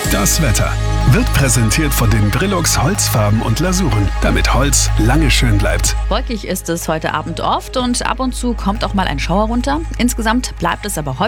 Das Wetter wird präsentiert von den Brilux Holzfarben und Lasuren, damit Holz lange schön bleibt. Wolkig ist es heute Abend oft und ab und zu kommt auch mal ein Schauer runter. Insgesamt bleibt es aber häufig